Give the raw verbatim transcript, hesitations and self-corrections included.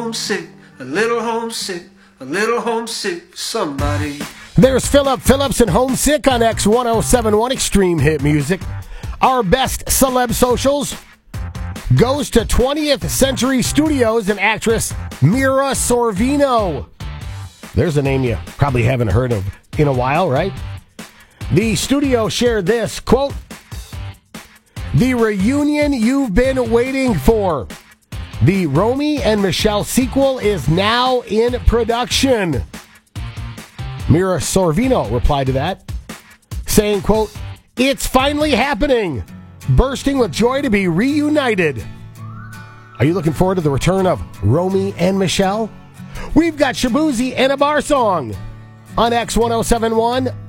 homesick, a little homesick, a little homesick for somebody. There's Philip Phillips and Homesick on X ten seventy-one Extreme Hit Music. Our best celeb socials goes to twentieth Century Studios and actress Mira Sorvino. There's a name you probably haven't heard of in a while, right? The studio shared this, quote, "The reunion you've been waiting for. The Romy and Michelle sequel is now in production." Mira Sorvino replied to that, saying, quote, "It's finally happening. Bursting with joy to be reunited." Are you looking forward to the return of Romy and Michelle? We've got Shabuzi and a bar song on X ten seventy-one.